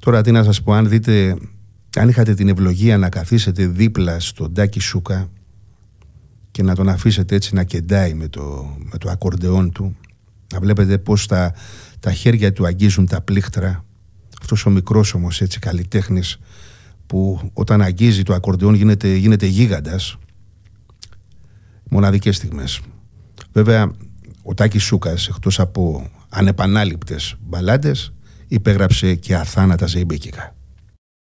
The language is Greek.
Τώρα τι να σας πω, αν είχατε την ευλογία να καθίσετε δίπλα στον Τάκη Σούκα και να τον αφήσετε έτσι να κεντάει με το ακορντεόν του, να βλέπετε πως τα χέρια του αγγίζουν τα πλήκτρα, αυτός ο μικρός όμως έτσι καλλιτέχνης που όταν αγγίζει το ακορντεόν γίνεται γίγαντας. Μοναδικές στιγμές. Βέβαια ο Τάκης Σούκας, εκτός από ανεπανάληπτες μπαλάντες, υπέγραψε και αθάνατα ζεϊμπέκικα.